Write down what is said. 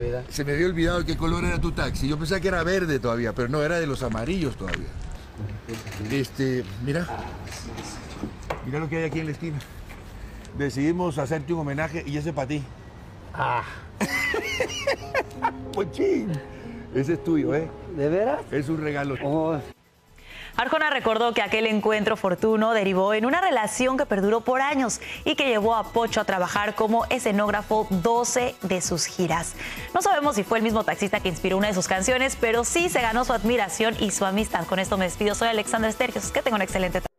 Se me había olvidado de qué color era tu taxi. Yo pensaba que era verde todavía, pero no, era de los amarillos todavía. Mira. Mira lo que hay aquí en la esquina. Decidimos hacerte un homenaje y ese para ti. Ah, Pochín. Ese es tuyo, ¿eh? ¿de veras? Es un regalo. Oh. Arjona recordó que aquel encuentro fortuno derivó en una relación que perduró por años y que llevó a Pocho a trabajar como escenógrafo 12 de sus giras. No sabemos si fue el mismo taxista que inspiró una de sus canciones, pero sí se ganó su admiración y su amistad. Con esto me despido. Soy Alexandra Estergios. Que tenga un excelente tarde.